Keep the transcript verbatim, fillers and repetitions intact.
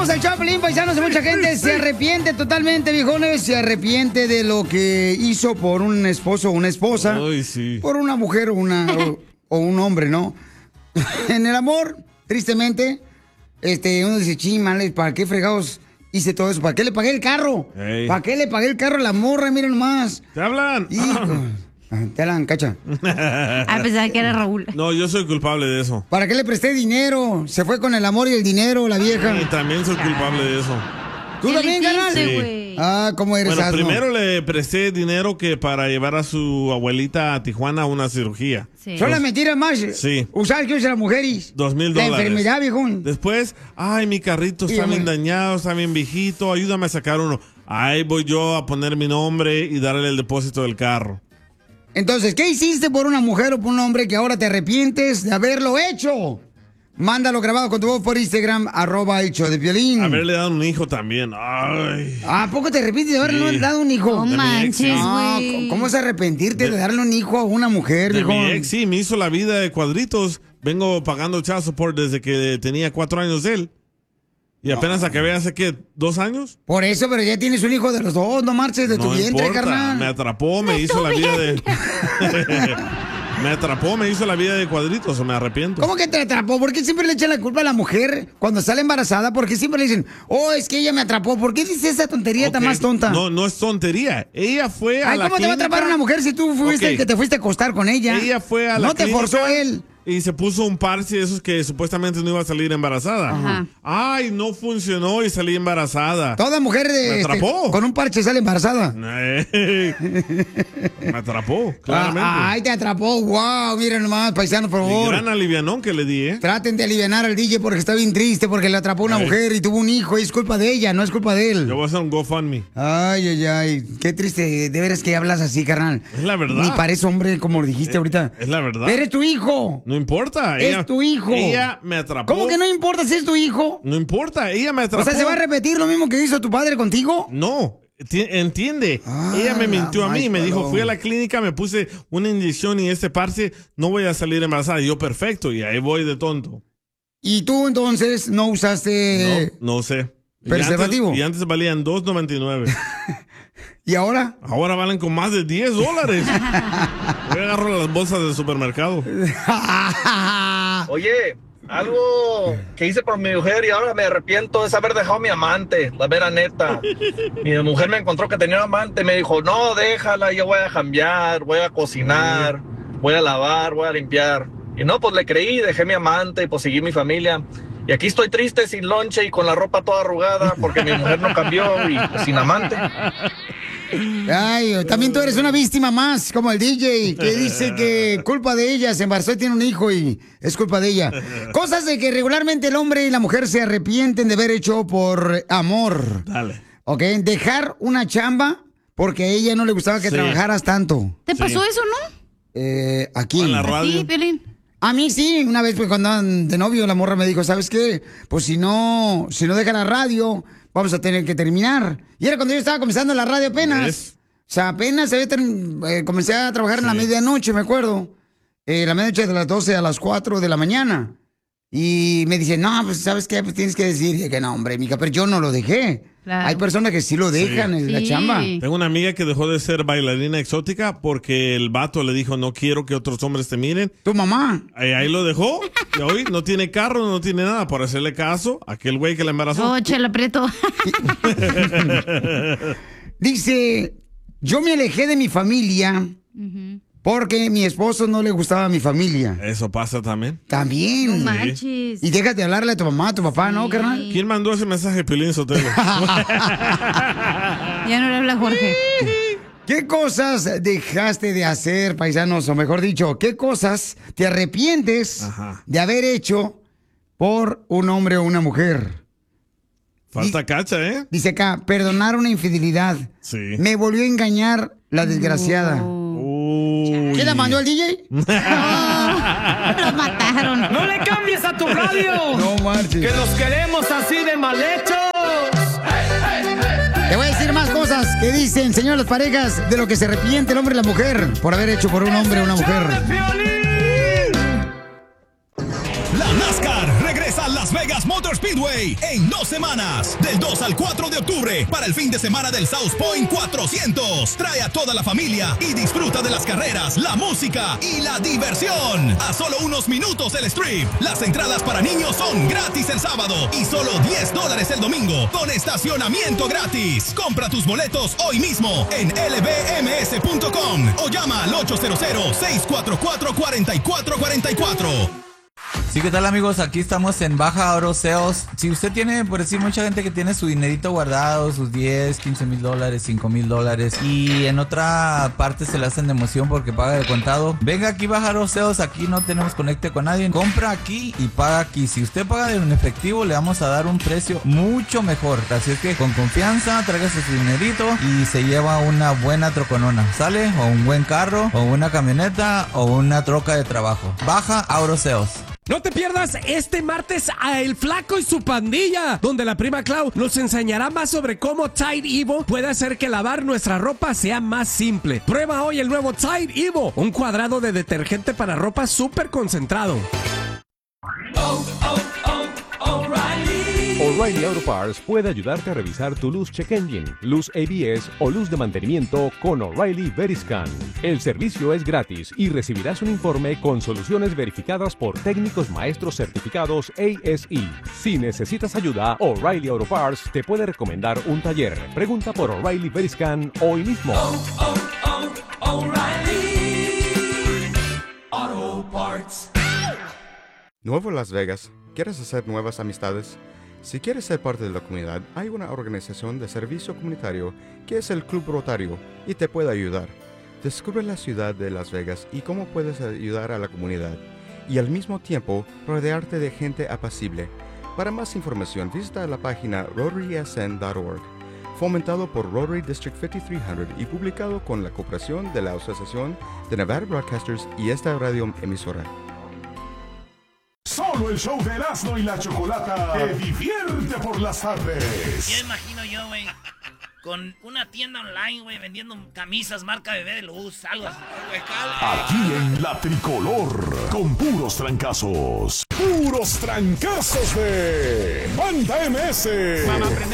Somos el Choplin, paisanos, y mucha gente se arrepiente totalmente, viejones. Se arrepiente de lo que hizo por un esposo o una esposa. Ay, sí. Por una mujer o, una, o, o un hombre, ¿no? En el amor, tristemente, este, uno dice, chimales, ¿para qué fregados hice todo eso? ¿Para qué le pagué el carro? Ey. ¿Para qué le pagué el carro a la morra? Miren nomás. ¿Te hablan? Hijo. Te hablan, cacha. Ah, pensaba que era Raúl. No, yo soy culpable de eso. ¿Para qué le presté dinero? Se fue con el amor y el dinero, la vieja. Y también soy culpable de eso. ¿Tú Qué también, carnal? difícil, Sí. güey. Ah, ¿cómo eres, Bueno, asno? primero le presté dinero que para llevar a su abuelita a Tijuana a una cirugía. Sí. Son las mentiras más Sí. usadas que usan las mujeres. Dos mil La dólares. enfermedad, viejón. Después, ay, mi carrito Sí, está bien hombre. dañado, está bien viejito, ayúdame a sacar uno. Ahí voy yo a poner mi nombre y darle el depósito del carro. Entonces, ¿qué hiciste por una mujer o por un hombre que ahora te arrepientes de haberlo hecho? Mándalo grabado con tu voz por Instagram, arroba el show de Piolín. Haberle dado un hijo también. Ay. ¿A poco te arrepientes de haberle Sí. dado un hijo? No mi ex, manches, sí. No, güey. ¿cómo se arrepentirte de, De- darle un hijo a una mujer, De viejón? mi ex, sí, me hizo la vida de cuadritos. Vengo pagando child support desde que tenía cuatro años de él. Y apenas acabé hace, ¿qué? ¿Dos años? Por eso, pero ya tienes un hijo de los dos, no marches de tu No vientre, importa, carnal. me atrapó, me hizo la vida de... me atrapó, me hizo la vida de cuadritos, o me arrepiento. ¿Cómo que te atrapó? ¿Por qué siempre le echan la culpa a la mujer cuando sale embarazada? ¿Por qué siempre le dicen, oh, es que ella me atrapó? ¿Por qué dices esa tontería tan Ok, más tonta? No, no es tontería. Ella fue a Ay, la ¿cómo te va a atrapar clínica, una mujer si tú fuiste Ok. el que te fuiste a acostar con ella? Ella fue a la No te clínica forzó él. Y se puso un parche de esos que supuestamente no iba a salir embarazada. Ajá. Ay, no funcionó y salí embarazada. Toda mujer de, Me este, atrapó. con un parche sale embarazada. Eh, Me atrapó, claramente. Ah, ay, te atrapó. Wow, miren nomás, paisanos, por Y favor. gran alivianón que le di, ¿eh? Traten de aliviar al D J porque está bien triste, porque le atrapó una Ay. mujer y tuvo un hijo y es culpa de ella, no es culpa de él. Yo voy a hacer un GoFundMe. Ay, ay, ay. Qué triste, de veras que hablas así, carnal. Es la verdad. Ni parece hombre, como dijiste ahorita. Es la verdad. Eres tu hijo. No importa. Es ella- tu hijo. Ella me atrapó. ¿Cómo que no importa si es tu hijo? No importa, ella me atrapó. O sea, ¿se va a repetir lo mismo que hizo tu padre contigo? No, ti- entiende. Ah, ella me la mintió a mí, me más dijo, paloma. fui a la clínica, me puse una inyección y este parche, no voy a salir embarazada. Y yo, perfecto, y ahí voy de tonto. Y tú entonces no usaste... No, no sé. Y ¿Preservativo? antes- Y antes, valían dos noventa y nueve. ¿Y ahora? Ahora valen con más de diez dólares. Voy a agarrar las bolsas del supermercado. Oye, algo que hice por mi mujer y ahora me arrepiento es haber dejado a mi amante, la vera neta. Mi mujer me encontró que tenía un amante y me dijo, no, déjala, yo voy a cambiar, voy a cocinar, voy a lavar, voy a limpiar. Y no, pues le creí, dejé mi amante y pues seguí mi familia. Y aquí estoy triste, sin lonche y con la ropa toda arrugada porque mi mujer no cambió y pues, sin amante. Ay, también tú eres una víctima más, como el D J, que dice que culpa de ella, se embarazó y tiene un hijo y es culpa de ella. Cosas de que regularmente el hombre y la mujer se arrepienten de haber hecho por amor. Dale. ¿Ok? Dejar una chamba porque a ella no le gustaba que Sí. trabajaras tanto. ¿Te Sí. pasó eso, no? Eh, aquí. En la ¿A radio. ti, Piolín? A mí sí, una vez pues cuando andaban de novio la morra me dijo, ¿sabes qué? Pues si no, si no deja la radio, vamos a tener que terminar. Y era cuando yo estaba comenzando la radio apenas. ¿Ves? O sea, apenas había ter- eh, comencé a trabajar en la Sí. medianoche, me acuerdo. Eh, la medianoche de las doce a las cuatro de la mañana. Y me dice, no, pues ¿sabes qué? Pues tienes que decir y que no, hombre, mica, pero yo no lo dejé. Claro. Hay personas que sí lo dejan en la Sí. chamba. Tengo una amiga que dejó de ser bailarina exótica porque el vato le dijo, no quiero que otros hombres te miren. Tu mamá. Ahí, ahí lo dejó. Y hoy no tiene carro, no tiene nada por hacerle caso a aquel güey que la embarazó. Oh, chela preto. Dice, yo me alejé de mi familia porque mi esposo no le gustaba a mi familia. Eso pasa también. También. No manches. Y déjate hablarle a tu mamá, a tu papá, ¿no, carnal? ¿Quién mandó ese mensaje, Piolín Sotelo? Ya no le habla Jorge. ¿Qué cosas dejaste de hacer, paisanos? O mejor dicho, ¿qué cosas te arrepientes Ajá. de haber hecho por un hombre o una mujer? Falta cacha, ¿eh? Dice acá, perdonar una infidelidad. Sí. Me volvió a engañar la desgraciada. Uy. ¿Quién la mandó el D J? Lo mataron. ¡No le cambies a tu radio! No marches. ¡Que nos queremos así de mal hechos! Te voy a decir más cosas que dicen, señor, las parejas, de lo que se arrepiente el hombre y la mujer por haber hecho por un hombre o una mujer. ¡Es el show de Piolín! La NASCAR regresa a Las Vegas Motor Speedway en dos semanas, del dos al cuatro de octubre, para el fin de semana del South Point cuatrocientos. Trae a toda la familia y disfruta de las carreras, la música y la diversión. A solo unos minutos del strip. Las entradas para niños son gratis el sábado y solo diez dólares el domingo, con estacionamiento gratis. Compra tus boletos hoy mismo en L B M S punto com o llama al ocho cero cero, seis cuatro cuatro, cuatro cuatro cuatro cuatro. Sí, ¿qué tal, amigos? Aquí estamos en Baja Oro Sales. Si usted tiene, por decir, mucha gente que tiene su dinerito guardado, sus diez, quince mil dólares, cinco mil dólares, y en otra parte se le hacen de emoción porque paga de contado, venga aquí Baja Oro Sales. Aquí no tenemos conecte con nadie. Compra aquí y paga aquí. Si usted paga en efectivo, le vamos a dar un precio mucho mejor. Así es que con confianza, tráigase su dinerito y se lleva una buena troconona, ¿sale? O un buen carro, o una camioneta, o una troca de trabajo. Baja Oro Sales. No te pierdas este martes a El Flaco y su pandilla, donde la prima Clau nos enseñará más sobre cómo Tide Evo puede hacer que lavar nuestra ropa sea más simple. Prueba hoy el nuevo Tide Evo, un cuadrado de detergente para ropa súper concentrado. Oh, oh, oh, O'Reilly. O'Reilly Auto Parts puede ayudarte a revisar tu luz check engine, luz A B S o luz de mantenimiento con O'Reilly Veriscan. El servicio es gratis y recibirás un informe con soluciones verificadas por técnicos maestros certificados A S E. Si necesitas ayuda, O'Reilly Auto Parts te puede recomendar un taller. Pregunta por O'Reilly Veriscan hoy mismo. Oh, oh, oh, O'Reilly Auto Parts. Nuevo Las Vegas. ¿Quieres hacer nuevas amistades? Si quieres ser parte de la comunidad, hay una organización de servicio comunitario que es el Club Rotario y te puede ayudar. Descubre la ciudad de Las Vegas y cómo puedes ayudar a la comunidad y al mismo tiempo rodearte de gente apacible. Para más información, visita la página rotary s n punto org. Fomentado por Rotary District cinco mil trescientos y publicado con la cooperación de la Asociación de Nevada Broadcasters y esta radio emisora. Solo el show de Erasmo y la Chocolata te divierte por las tardes. Ya imagino yo, güey, con una tienda online, güey, vendiendo camisas marca Bebé de Luz, algo así. Aquí en La Tricolor, con puros trancazos. Puros trancazos de Banda M S.